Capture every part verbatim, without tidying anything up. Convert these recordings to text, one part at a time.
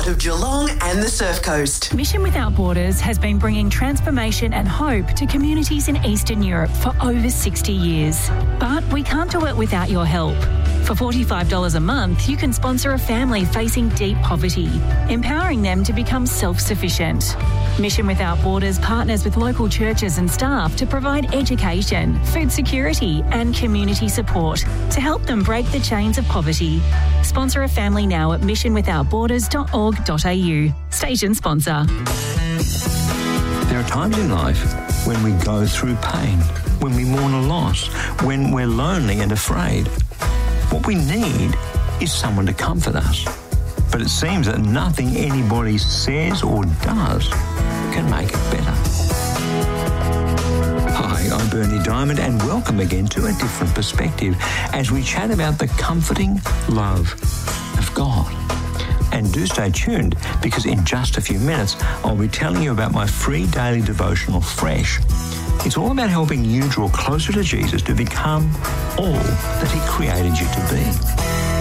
heart of Geelong and the Surf Coast. Mission Without Borders has been bringing transformation and hope to communities in Eastern Europe for over sixty years. But we can't do it without your help. For forty-five dollars a month, you can sponsor a family facing deep poverty, empowering them to become self-sufficient. Mission Without Borders partners with local churches and staff to provide education, food security and community support to help them break the chains of poverty. Sponsor a family now at mission without borders dot org dot a u. Station sponsor. There are times in life when we go through pain, when we mourn a loss, when we're lonely and afraid. What we need is someone to comfort us. But it seems that nothing anybody says or does can make it better. Hi, I'm Bernie Diamond and welcome again to A Different Perspective as we chat about the comforting love of God. And do stay tuned because in just a few minutes I'll be telling you about my free daily devotional, Fresh. It's all about helping you draw closer to Jesus to become all that He created you to be.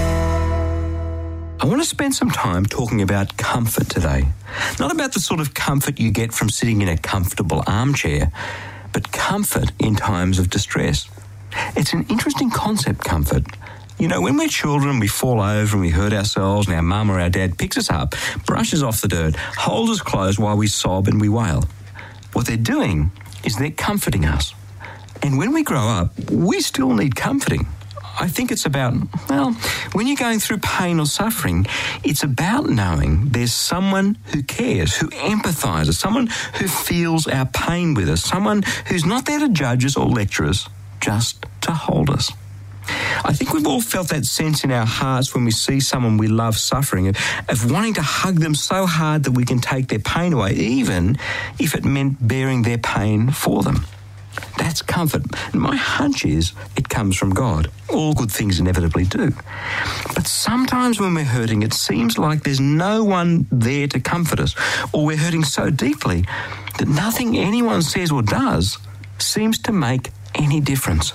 I want to spend some time talking about comfort today. Not about the sort of comfort you get from sitting in a comfortable armchair, but comfort in times of distress. It's an interesting concept, comfort. You know, when we're children, we fall over and we hurt ourselves and our mum or our dad picks us up, brushes off the dirt, holds us close while we sob and we wail. What they're doing is they're comforting us. And when we grow up, we still need comforting. I think it's about, well, when you're going through pain or suffering, it's about knowing there's someone who cares, who empathises, someone who feels our pain with us, someone who's not there to judge us or lecture us, just to hold us. I think we've all felt that sense in our hearts when we see someone we love suffering, of, of wanting to hug them so hard that we can take their pain away, even if it meant bearing their pain for them. That's comfort. And my hunch is it comes from God. All good things inevitably do. But sometimes when we're hurting, it seems like there's no one there to comfort us, or we're hurting so deeply that nothing anyone says or does seems to make any difference.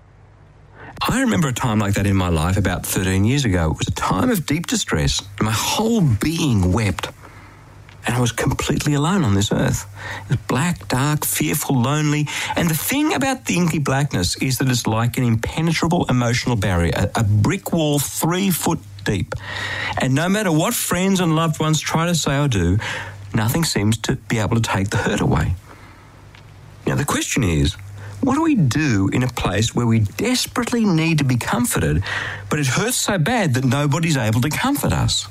I remember a time like that in my life about thirteen years ago. It was a time of deep distress. My whole being wept. And I was completely alone on this earth. It was black, dark, fearful, lonely. And the thing about the inky blackness is that it's like an impenetrable emotional barrier, a, a brick wall three foot deep. And no matter what friends and loved ones try to say or do, nothing seems to be able to take the hurt away. Now the question is, what do we do in a place where we desperately need to be comforted, but it hurts so bad that nobody's able to comfort us?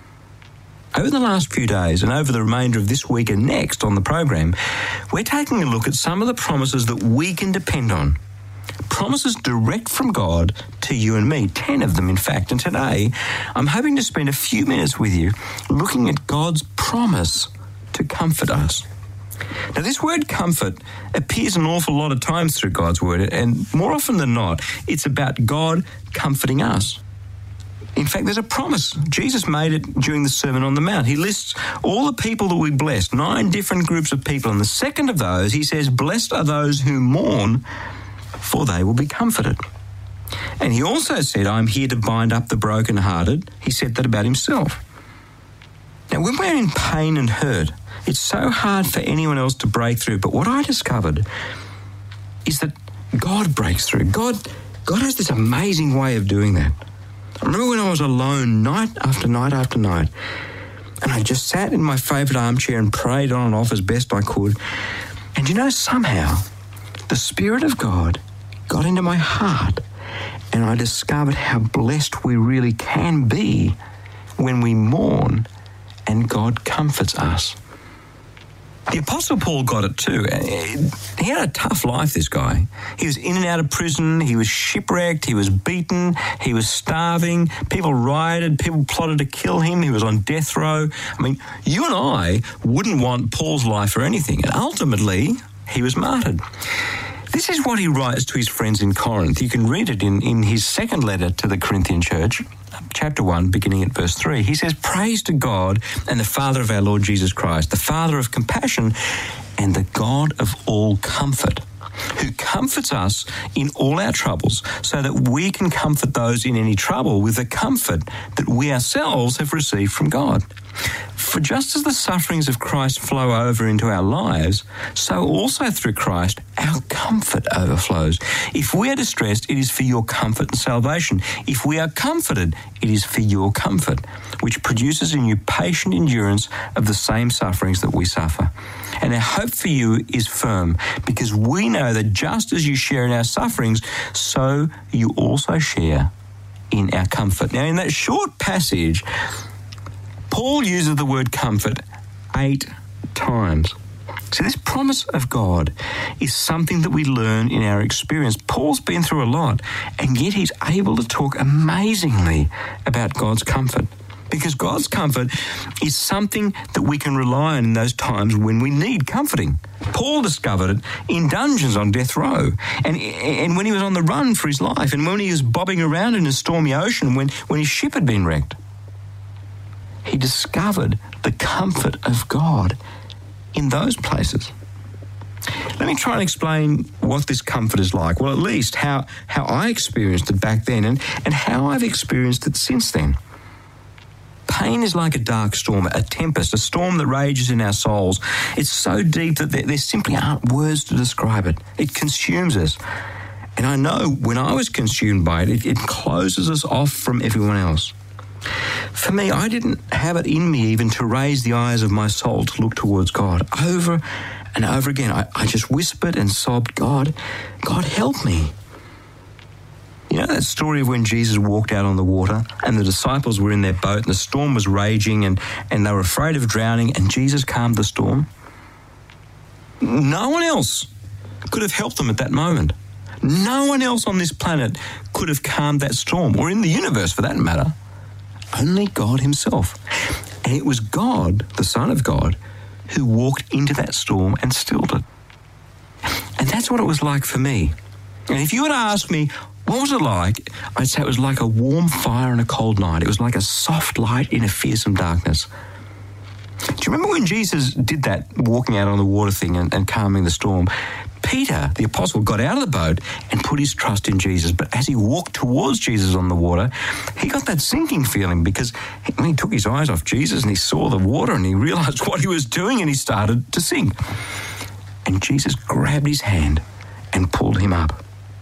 Over the last few days and over the remainder of this week and next on the program, we're taking a look at some of the promises that we can depend on. Promises direct from God to you and me, ten of them in fact. And today, I'm hoping to spend a few minutes with you looking at God's promise to comfort us. Now, this word comfort appears an awful lot of times through God's word, and more often than not, it's about God comforting us. In fact, there's a promise. Jesus made it during the Sermon on the Mount. He lists all the people that we bless, nine different groups of people. And the second of those, he says, blessed are those who mourn, for they will be comforted. And he also said, I'm here to bind up the brokenhearted. He said that about himself. Now, when we're in pain and hurt, it's so hard for anyone else to break through. But what I discovered is that God breaks through. God, God has this amazing way of doing that. I remember when I was alone night after night after night, and I just sat in my favourite armchair and prayed on and off as best I could. And you know, somehow, the Spirit of God got into my heart, and I discovered how blessed we really can be when we mourn and God comforts us. The Apostle Paul got it too. He had a tough life, this guy. He was in and out of prison. He was shipwrecked. He was beaten. He was starving. People rioted. People plotted to kill him. He was on death row. I mean, you and I wouldn't want Paul's life for anything. And ultimately, he was martyred. This is what he writes to his friends in Corinth. You can read it in, in his second letter to the Corinthian church, chapter one, beginning at verse three. He says, praise to God and the Father of our Lord Jesus Christ, the Father of compassion and the God of all comfort, who comforts us in all our troubles so that we can comfort those in any trouble with the comfort that we ourselves have received from God. For just as the sufferings of Christ flow over into our lives, so also through Christ our comfort overflows. If we are distressed, it is for your comfort and salvation. If we are comforted, it is for your comfort, which produces in you patient endurance of the same sufferings that we suffer. And our hope for you is firm, because we know that just as you share in our sufferings, so you also share in our comfort. Now, in that short passage, Paul uses the word comfort eight times. So this promise of God is something that we learn in our experience. Paul's been through a lot, and yet he's able to talk amazingly about God's comfort. Because God's comfort is something that we can rely on in those times when we need comforting. Paul discovered it in dungeons on death row, and, and when he was on the run for his life, and when he was bobbing around in a stormy ocean when, when his ship had been wrecked. He discovered the comfort of God in those places. Let me try and explain what this comfort is like. Well, at least how, how I experienced it back then and, and how I've experienced it since then. Pain is like a dark storm, a tempest, a storm that rages in our souls. It's so deep that there, there simply aren't words to describe it. It consumes us. And I know when I was consumed by it, it, it closes us off from everyone else. For me, I didn't have it in me even to raise the eyes of my soul to look towards God. Over and over again, I, I just whispered and sobbed, God, God, help me. You know that story of when Jesus walked out on the water and the disciples were in their boat and the storm was raging and, and they were afraid of drowning and Jesus calmed the storm? No one else could have helped them at that moment. No one else on this planet could have calmed that storm, or in the universe for that matter. Only God himself. And it was God, the Son of God, who walked into that storm and stilled it. And that's what it was like for me. And if you were to ask me, what was it like? I'd say it was like a warm fire on a cold night. It was like a soft light in a fearsome darkness. Do you remember when Jesus did that walking out on the water thing and, and calming the storm? Peter, the apostle, got out of the boat and put his trust in Jesus. But as he walked towards Jesus on the water, he got that sinking feeling because he took his eyes off Jesus and he saw the water and he realized what he was doing and he started to sink. And Jesus grabbed his hand and pulled him up.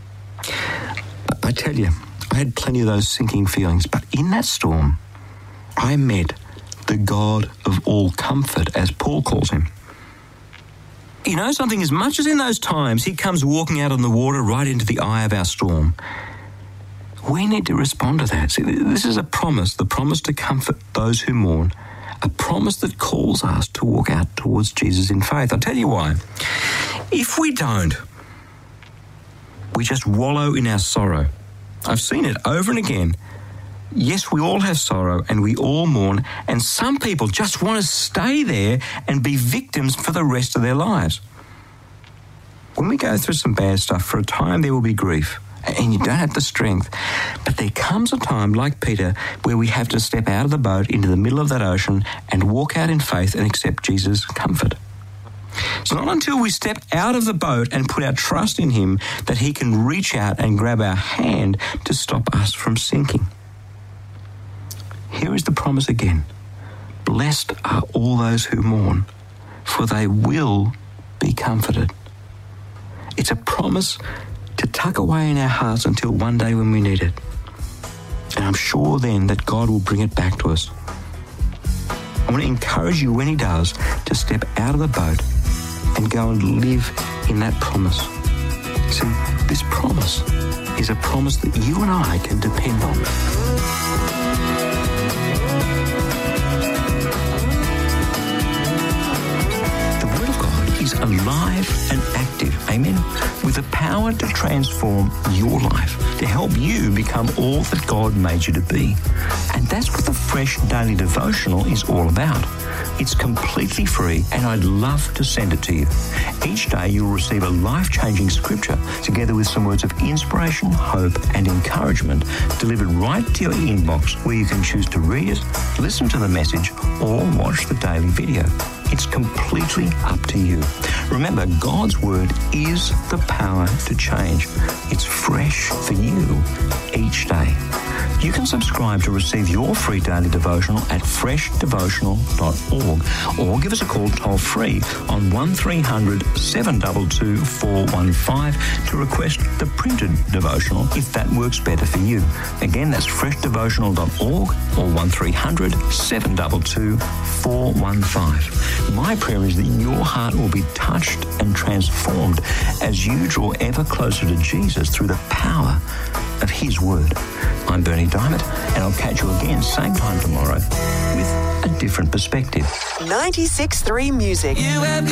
I tell you, I had plenty of those sinking feelings, but in that storm, I met the God of all comfort, as Paul calls him. You know something, as much as in those times he comes walking out on the water right into the eye of our storm, we need to respond to that. See, this is a promise, the promise to comfort those who mourn, a promise that calls us to walk out towards Jesus in faith. I'll tell you why. If we don't, we just wallow in our sorrow. I've seen it over and again. Yes, we all have sorrow and we all mourn, and some people just want to stay there and be victims for the rest of their lives. When we go through some bad stuff, for a time there will be grief, and you don't have the strength. But there comes a time, like Peter, where we have to step out of the boat into the middle of that ocean and walk out in faith and accept Jesus' comfort. It's not until we step out of the boat and put our trust in him that he can reach out and grab our hand to stop us from sinking. Here is the promise again. Blessed are all those who mourn, for they will be comforted. It's a promise to tuck away in our hearts until one day when we need it. And I'm sure then that God will bring it back to us. I want to encourage you when he does to step out of the boat and go and live in that promise. See, this promise is a promise that you and I can depend on. The Word of God is alive and active, amen, with the power to transform your life, to help you become all that God made you to be. And that's what the Fresh Daily Devotional is all about. It's completely free, and I'd love to send it to you. Each day you'll receive a life-changing scripture together with some words of inspiration, hope, and encouragement delivered right to your inbox, where you can choose to read it, listen to the message, or watch the daily video. It's completely up to you. Remember, God's Word is the power to change. It's fresh for you each day. You can subscribe to receive your free daily devotional at fresh devotional dot org or give us a call toll free on one three hundred seven two two four one five to request the printed devotional if that works better for you. Again, that's fresh devotional dot org or one three hundred seven two two four one five. My prayer is that your heart will be touched and transformed as you draw ever closer to Jesus through the power of His Word. I'm Bernie Diamond, and I'll catch you again same time tomorrow with a different perspective. ninety-six point three Music. You have